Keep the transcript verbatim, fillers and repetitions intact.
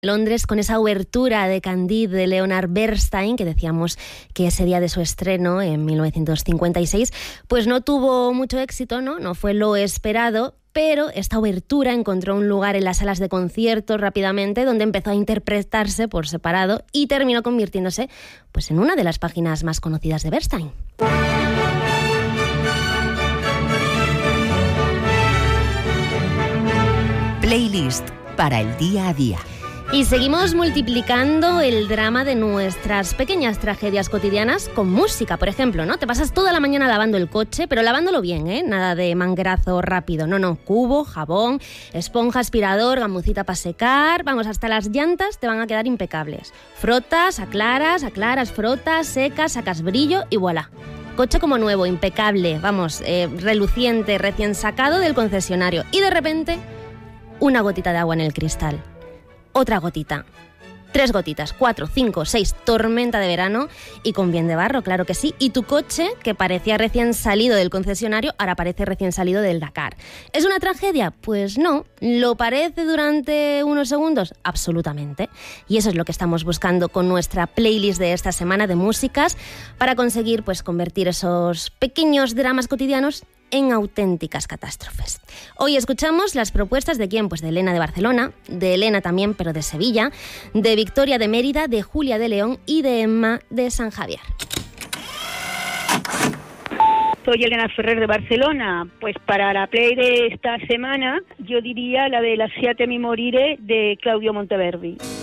Londres con esa obertura de Candide de Leonard Bernstein, que decíamos que ese día de su estreno en mil novecientos cincuenta y seis, pues no tuvo mucho éxito, ¿no? No fue lo esperado, pero esta obertura encontró un lugar en las salas de conciertos rápidamente, donde empezó a interpretarse por separado y terminó convirtiéndose pues en una de las páginas más conocidas de Bernstein. Playlist para el día a día. Y seguimos multiplicando el drama de nuestras pequeñas tragedias cotidianas con música, por ejemplo, ¿no? Te pasas toda la mañana lavando el coche, pero lavándolo bien, ¿eh? Nada de manguerazo rápido, no, no, cubo, jabón, esponja, aspirador, gamucita para secar, vamos, hasta las llantas te van a quedar impecables. Frotas, aclaras, aclaras, frotas, secas, sacas brillo y voilà. Coche como nuevo, impecable, vamos, eh, reluciente, recién sacado del concesionario. Y de repente, una gotita de agua en el cristal. Otra gotita, tres gotitas, cuatro, cinco, seis, tormenta de verano y con bien de barro, claro que sí. Y tu coche, que parecía recién salido del concesionario, ahora parece recién salido del Dakar. ¿Es una tragedia? Pues no. ¿Lo parece durante unos segundos? Absolutamente. Y eso es lo que estamos buscando con nuestra playlist de esta semana de músicas para conseguir pues convertir esos pequeños dramas cotidianos en auténticas catástrofes. Hoy escuchamos las propuestas de quién, pues de Elena de Barcelona, de Elena también, pero de Sevilla, de Victoria de Mérida, de Julia de León y de Emma de San Javier. Soy Elena Ferrer de Barcelona. Pues para la play de esta semana yo diría la de La Siate mi morire de Claudio Monteverdi.